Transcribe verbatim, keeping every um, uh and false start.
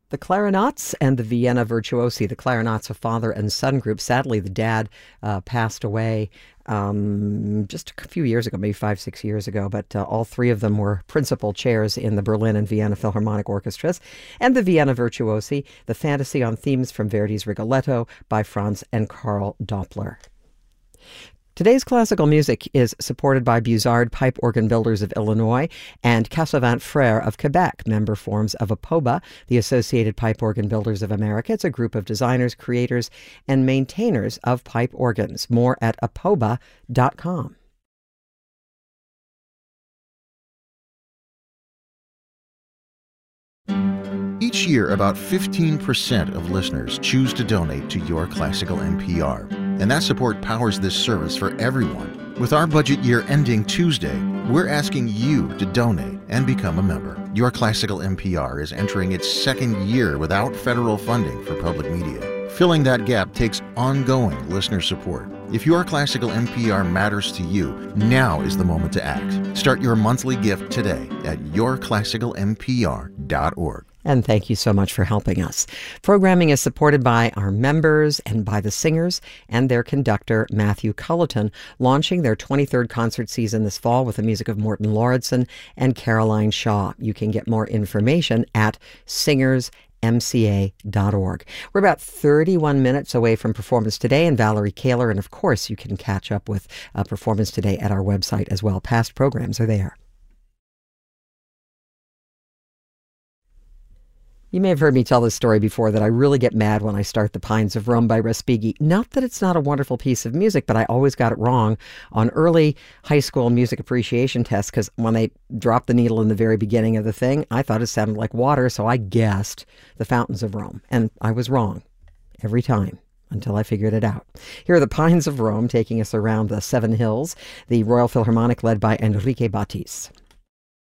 The Clarinets and the Vienna Virtuosi. The Clarinets, a father and son group. Sadly, the dad uh, passed away um, just a few years ago, maybe five, six years ago. But uh, all three of them were principal chairs in the Berlin and Vienna Philharmonic Orchestras. And the Vienna Virtuosi, the fantasy on themes from Verdi's Rigoletto by Franz and Karl Doppler. Today's classical music is supported by Bussard Pipe Organ Builders of Illinois and Cassavant Frères of Quebec, member forms of APOBA, the Associated Pipe Organ Builders of America. It's a group of designers, creators, and maintainers of pipe organs. More at apoba dot com. Each year, about fifteen percent of listeners choose to donate to Your Classical N P R. And that support powers this service for everyone. With our budget year ending Tuesday, we're asking you to donate and become a member. Your Classical N P R is entering its second year without federal funding for public media. Filling that gap takes ongoing listener support. If Your Classical N P R matters to you, now is the moment to act. Start your monthly gift today at your classical n p r dot org. And thank you so much for helping us. Programming is supported by our members and by the singers and their conductor, Matthew Culleton, launching their twenty-third concert season this fall with the music of Morton Lauridsen and Caroline Shaw. You can get more information at singers m c a dot org. We're about thirty-one minutes away from Performance Today and Valerie Kaler, and of course you can catch up with uh, Performance Today at our website as well. Past programs are there. You may have heard me tell this story before, that I really get mad when I start The Pines of Rome by Respighi. Not that it's not a wonderful piece of music, but I always got it wrong on early high school music appreciation tests, because when they dropped the needle in the very beginning of the thing, I thought it sounded like water, so I guessed The Fountains of Rome. And I was wrong every time until I figured it out. Here are The Pines of Rome taking us around the Seven Hills, the Royal Philharmonic led by Enrique Batis.